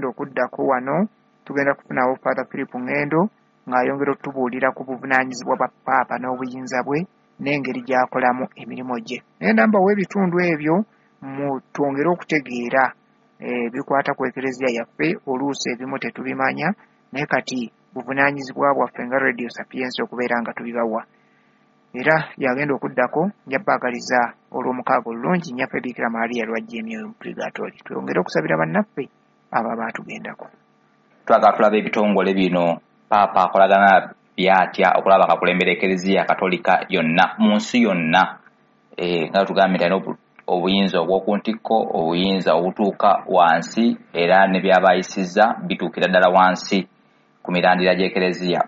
agenda okuddako wano tugenda kufunawo Father Philip Ngendo ng'ayongera otubuulira ku buvunaanyizibwa bwa Paapa n'obuyinza bwe n'engeri gy'akolamu emirimu gye. Naye namba w'ebitundu ebyo twongere okutegeera bikwata ku Eklezia yaffe, oluusi ebimu tetubimanya, naye kati buvunaanyizibwa bwaffe nga Radio Sapiensi okubeera nga tubibawa. Era yagenda okuddako njabbagaliza olw'omukaaga olulungi nnyaffe Bikira Maria lwajja emyoyo mu Purgatory. Twongere okusabira bannaffe abo baatugendako. Twagala tulaba ebitongole bino Paapa akolagana byatya okulaba akakulembera Eklezia Katolika yonna mu nsi yonna, nga tugambye talina obuyinza obw'okuntikko, obuyinza obutuuka wansi, era ne byabayisizza bituukira ddala wansi ku mirandira gy'Eklezia.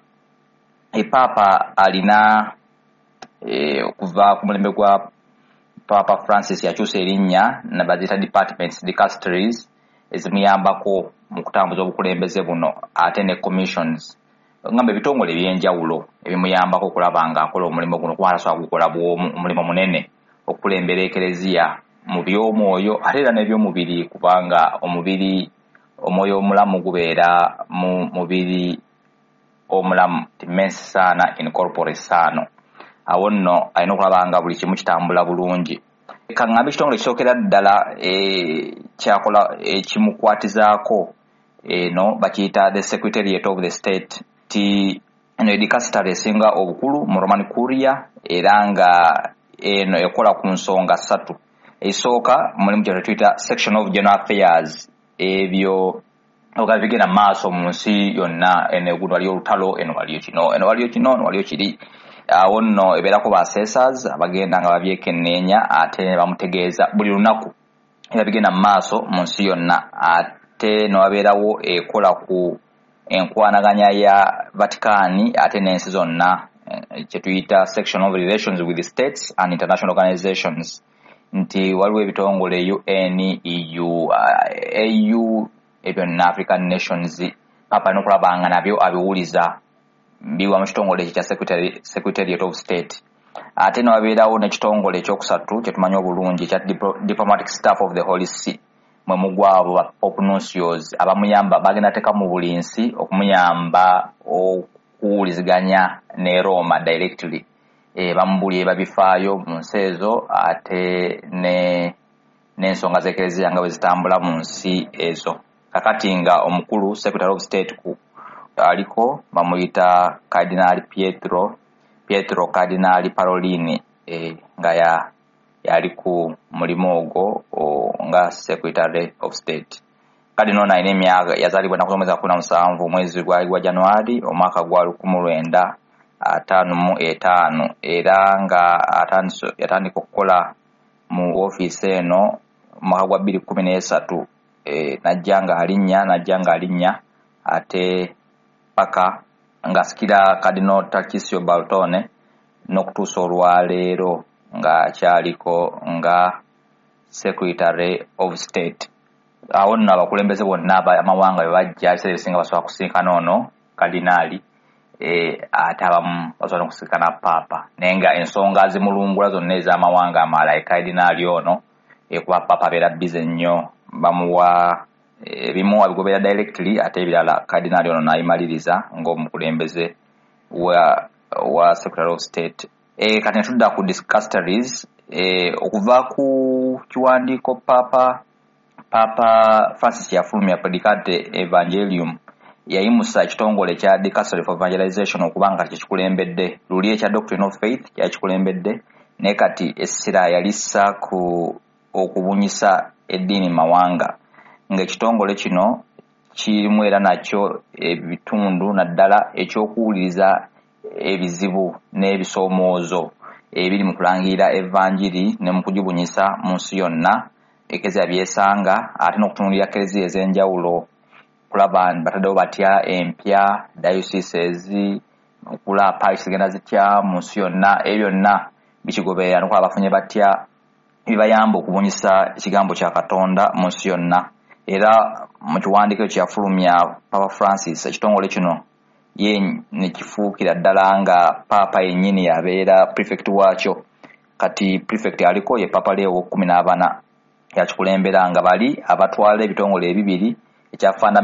Paapa alina okuva ku mulembe gwa Papa Francis yakyusa erinnya na bazita departments, dicasteries, ezimuyambako mu kutambuza obukulembeze buno, ate ne commissions, ngamba ebitongole ebyenjawulo ebimuyambako okulaba nga akola omulimu guno, kuba asobola gukola omulimu munene okulembera Eklezia mu by'omwoyo ate era n'ebyomubiri, kubanga omwoyo omulamu gubeera mu mubiri omulamu, mens sana in corpore sano. Awo nno alina okulaba nga buli kimu kitambula bulungi. Kaŋŋambe ekitongole kisookera ddala kyakola ekimukwatizaako eno bakiyita the Secretariat of the State, eno edikasitale esinga obukulu mu Roman Curia, era nga eno ekola ku nsonga 3. Esooka mulimu kye tuyita Section of General Affairs, ebyo oga bigenda maaso mu nsi yonna, eno eguno waliyo olutalo, eno waliyo kino, eno waliyo kino, eno waliyo kiri. Awo nno ebeerako ba assessors abagenda nga babyekenneenya ate ne bamutegeeza buli lunaku era bigenda mu maaso mu nsi yonna. Ate ne wabeerawo ekola ku enkwanaganya ya Vatican ate n'ensi zonna, kye tuyita Section of Relations with the States and International Organizations, nti waliwo ebitongole UN, EU, AU, ebyo African Nations. Papa n'okulaba nga nabyo abiwuliza biwa mu kitongole ekya Secretariat of State. Ate ne wabeerawo n'ekitongole ekyokusatu kye tumanyi obulungi ekya Diplomatic Staff of the Holy See, mwe mugwabo ba Pope Nuncios abamuyamba bagenda teeka mu bulinsi okumuyamba okuwuliziganya ne Roma directly, bamubulye babifaayo mu nsi ezo ate n'ensonga z'Eklezia nga bwe zitambula mu nsi ezo. Kakati nga omukulu Secretary of State aliko bamuyita Cardinal Pietro Cardinal Parolini, nga yali ku mulimu ogwo nga Secretary of State. Kadi nona alina emyaka, yazaalibwa ennaku z'omwezi wa 17 omwezi gwa January omwaka gwa 1955, era nga yatandika okukola mu ofiisi eno mu mwaka gwa 2013, najja nga alinnya ate paka ng'asikira Cardinal Tarcísio Baltone n'okutuusa olwaleero nga kyaliko nga Secretary of State. Awo nno abakulembeze bonna amawanga bwe bajja ebiseera ebisinga basobola kusinkana ono kadinaali, ate abamu basobola n'okusinkana Paapa, naye nga ensonga zimulungula zonna ez'amawanga amalala kadinaali ono kuba Paapa abeera bize nnyo, bamuwa ebimu abigobera directly ate ebirala kadinaali ono n'ayimaliriza ng'omukulembeze wa Secretary of State. Kati netudda ku dicasteries, okuva ku kiwandiiko Papa Francis yafulumya Predicate Evangelium, yayimusa ekitongole ekya Dicastery for Evangelization okubanga kati kikulembedde, luli ekya Doctrine of Faith yakikulembedde, ne kati essira yalissa ku okubunyisa eddiini mawanga, ng'ekitongole kino kirimu era nakyo ebitundu naddala ekyokuwuliriza ebizibu n'ebisoomoozo ebiri mu kulangirira evanjiri ne mu kugibunyisa mu nsi yonna. Eklezia byesanga ate n'okutunuulira Eklezia ez'enjawulo, kulaba bataddewo batya empya, dioceses, okula parish zigenda zitya mu nsi yonna, ebyo byonna bikigoberera n'okulaba bafunye batya bibayamba okubunyisa ekigambo kya Katonda mu nsi yonna. Era mu kiwandiiko kyafulumya Papa Francis, ekitongole kino ye ne kifuukira ddala nga Paapa yennyini yabeera prefect waakyo. Kati prefect aliko ye Papa Leo 14 yakikulembera, nga bali abatwala ebitongole ebibiri ekya